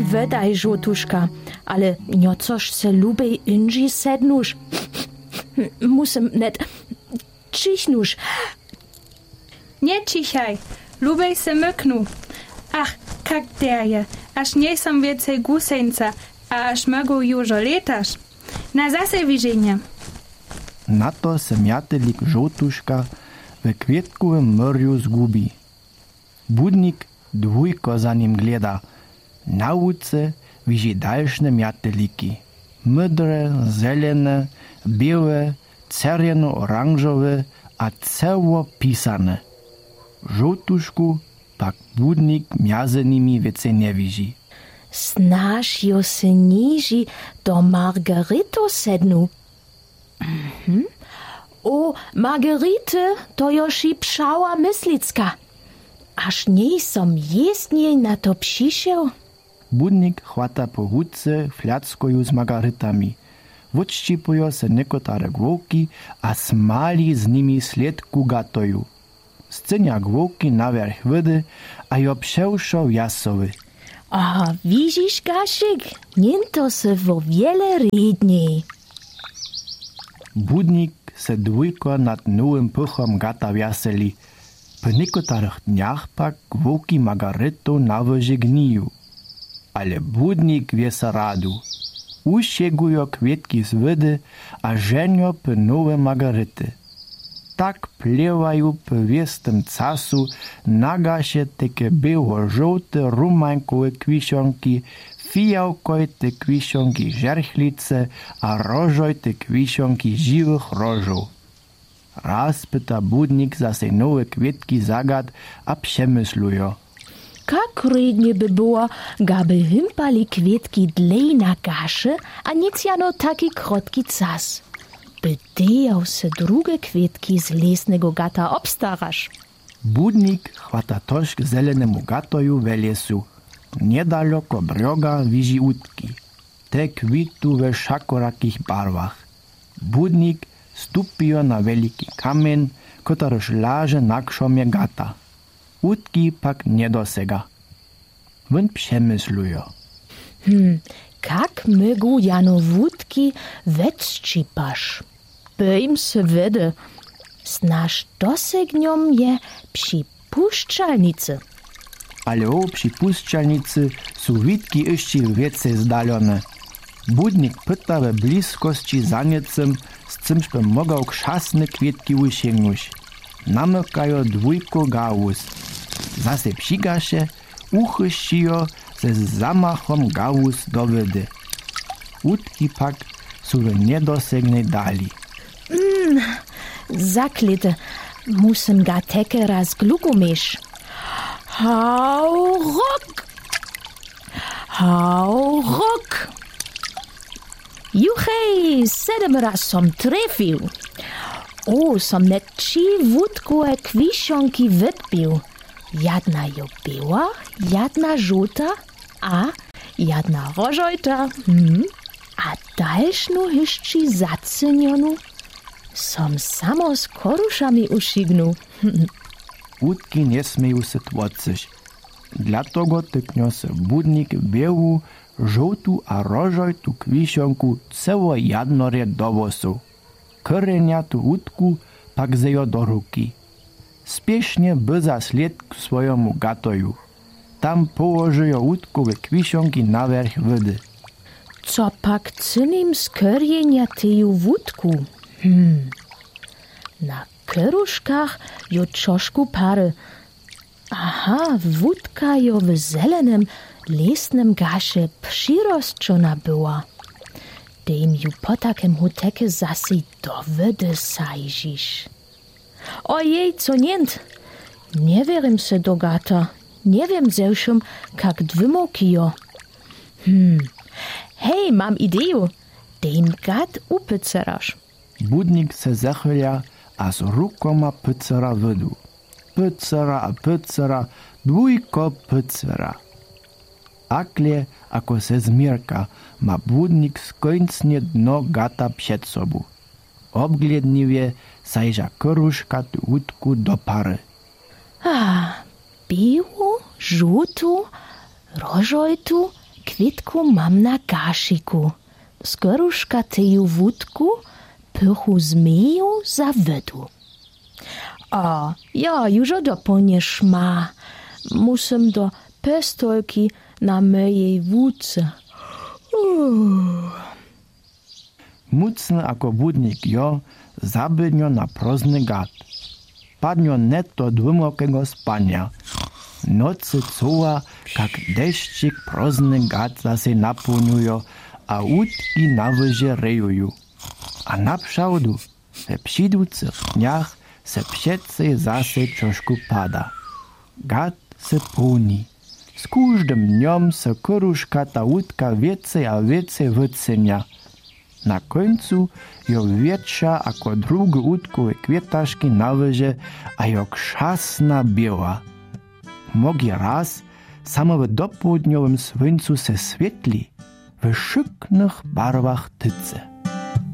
wydaj, żółtuszka, ale niecoż se lubej inży sednusz. Musím net čichnúš. Nečichaj, lubej se myknu. Ach, kak der je, až nie som więcej guseńca, a až mogą już letasz. Na zase widzenia. Na to se mjatelik żółtuszka w kwietkovém morju zgubi. Budnik dwójko za nim gleda. Na łuce widzi dalsze mjateliki. Mydre, zelene, białe, czerwono-oranżowe a ceło pisane. Żółtuszku pak budnik między nimi więcej nie widzi. Snaž jo se niži do Margarito sednu. O, Margarite, to još i pšała myslicka. Aż nie som jestniej na to přišel. Budnik chwata po hudce fľackoju z margaritami. Odščipujo se nekotare główki a smali z nimi sledku gatoju. Scenia główki naверх wody, a jo przewszo jasowy. A widzisz, Gasik, niento se wo wiele redniej. Budnik se dwójko nad nowym pychom gata wjaseli. Po niekotarych dniach pak główki margaritą na wozie gniju. Ale budnik wie se radu. Ušegujo kwietki z wody, a ženjo po nowe margarity. Tak plewaju po wiestym casu nagaše takie było-żółte rumańkowe kwisionki, fijałkojte kwisionki żerchlice a rożojte kwisionki żywych rożów. Raz pyta budnik zase nowe kwietki zagad a przemyslujo. Kak rednie by było, gaby hympali kwietki dlej na gasze, a nic jano taki krotki cas. By dejał se drugie kwietki z lesnego gata obstarasz. Budnik chwata toż k zelenemu gatoju we lesu. Niedaleko brioga widzi utki. Te kwitu we szakorakich barwach. Budnik stupio na veliki kamen, kotaroż laže na kšomie gata. Utki pak nie dosega. Won przemyslujo. Kak mygu jano wutki wetszczypasz? By im se wede. Snaž dosegniom je przypuszczalnicy. Ale o przypuszczalnicy są witki jeszcze więcej zdalone. Budnik pyta we bliskości za niecem, z czymś by mogał krzasne kwietki usięgnąć. Namykają dwójko gałuz. Zase přigaše, uchyścijo ze zamachom gałuz do wody. Utki pak są w niedosegnej dali. Zaklite, musím ga teke raz glugumeš. Hau rock! Hau rock! Juchej, 7 raz som trefil. O, som net 3 wódkowe kwisionki wytbił. Jedna jo biała, jedna żółta, a jedna rożojta. A dalszną jeszcze zacynionu som samo z koruszami ušignu. Utki nie smieją se tłoczyć. Dlatego tyknio se budnik biału, żółtu a rożojtu kwisionku ceło jednorę do wosu. Korenia tu utku pak zejo do ruki. Spiesznie byza sled k swojemu gatoju. Tam położyjo utkowe kwisionki naверх wody. Co pak cynim z korenia teju wódku? Na keruszkach jo troszkę pary. Aha, wódka jo w zelenym, lesnym gasie przyrosczona była. Dejm ju po takim huteke zase do wody sajžiš. Ojej, co nient? Nie wierim se do gata. Nie wiem zewszym, kak dwymoki jo. Hej, mam ideju. Dejm gat upycerasz. Budnik se zachwila, a z rukoma pycera wodu. Pycera a pycera, dwójko pycera. Akle, ako se zmierka, ma budnik skończnie dno gata przed sobą. Obgledniwie zajrza koruszka tu utku do pary. Biału, żółtu, rożojtu, Kwitku mam na gasziku. Skoruszka teju wódku, pychu zmeju za wydu. O, ja już doponiesz ma. Musim do pestolki na mojej wódce. Mucny ako budnik jo, zabydnio na prozny gat. Padnio netto dwumokego spania. Nocy cuła, jak deszczyk prozny gat zase napełniujo, a łódki na wyże rejuju. A na przałdu, we przydłych dniach, se přece zase trošku pada. Gat se pełni. Z każdym dniom se koruszka ta łódka więcej a więcej wycenia. Na końcu jo większa ako drugie łódkowe kwietaszki na wyże, a jo krzasna biała. Mogi raz samo w dopołudniowym słońcu se świetli, w szyknych barwach tyce.